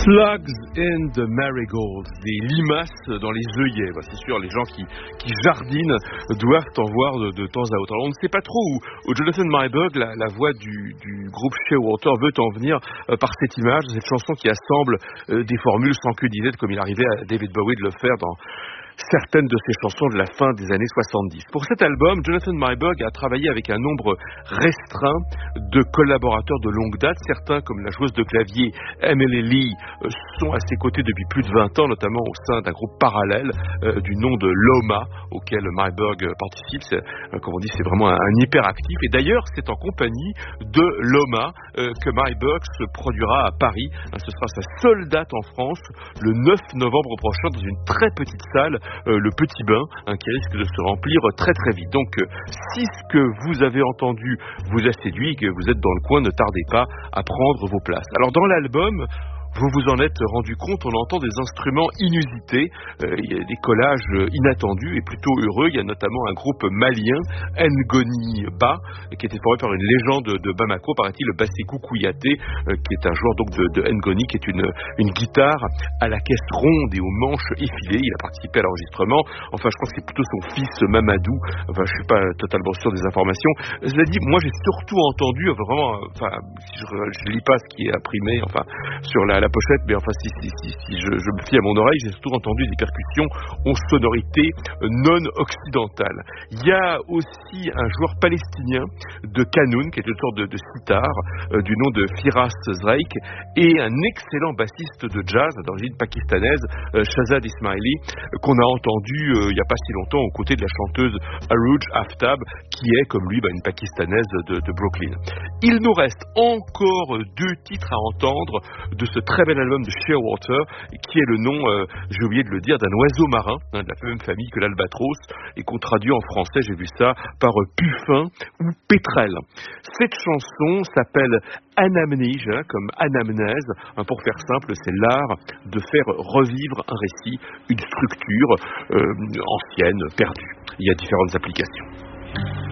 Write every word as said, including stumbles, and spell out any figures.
Slugs in the marigolds, des limaces dans les œillets. Bah, c'est sûr, les gens qui, qui jardinent doivent en voir de, de temps à autre. Alors, on ne sait pas trop où, où Jonathan Meyerberg, la, la voix du, du groupe Shearwater, veut en venir euh, par cette image, cette chanson qui assemble euh, des formules sans queue ni tête, comme il arrivait à David Bowie de le faire dans certaines de ses chansons de la fin des années soixante-dix. Pour cet album, Jonathan Meyerberg a travaillé avec un nombre restreint de collaborateurs de longue date. Certains, comme la joueuse de clavier Emily Lee, sont à ses côtés depuis plus de vingt ans, notamment au sein d'un groupe parallèle euh, du nom de Loma, auquel Meyerberg participe. C'est, euh, comme on dit, c'est vraiment un, un hyperactif. Et d'ailleurs, c'est en compagnie de Loma euh, que Meyerberg se produira à Paris. Ce sera sa seule date en France, le neuf novembre prochain, dans une très petite salle, Euh, le Petit Bain, hein, qui risque de se remplir très très vite. Donc euh, si ce que vous avez entendu vous a séduit et que vous êtes dans le coin, ne tardez pas à prendre vos places. Alors dans l'album, vous vous en êtes rendu compte, on entend des instruments inusités, euh, il y a des collages inattendus et plutôt heureux. Il y a notamment un groupe malien, Ngoni Ba, qui était formé par une légende de Bamako, paraît-il, le Basekou Kouyaté, euh, qui est un joueur donc de, de Ngoni, qui est une, une guitare à la caisse ronde et aux manches effilées. Il a participé à l'enregistrement. Enfin, je pense que c'est plutôt son fils Mamadou. Enfin, je suis pas totalement sûr des informations. Cela dit, moi, j'ai surtout entendu, vraiment, enfin, si je, je lis pas ce qui est imprimé, enfin, sur la la pochette, mais enfin si, si, si, si je, je me fie à mon oreille, j'ai surtout entendu des percussions aux sonorités non occidentales. Il y a aussi un joueur palestinien de Kanoun, qui est une sorte de, de sitar, euh, du nom de Firas Zraik, et un excellent bassiste de jazz d'origine pakistanaise, euh, Shazad Ismaili, euh, qu'on a entendu euh, il n'y a pas si longtemps aux côtés de la chanteuse Arooj Aftab, qui est, comme lui, bah, une pakistanaise de, de Brooklyn. Il nous reste encore deux titres à entendre de ce très bel album de Shearwater, qui est le nom, euh, j'ai oublié de le dire, d'un oiseau marin, hein, de la même famille que l'albatros, et qu'on traduit en français, j'ai vu ça, par euh, puffin ou pétrel. Cette chanson s'appelle Anamnèse, hein, comme anamnèse, hein, pour faire simple, c'est l'art de faire revivre un récit, une structure euh, ancienne, perdue. Il y a différentes applications.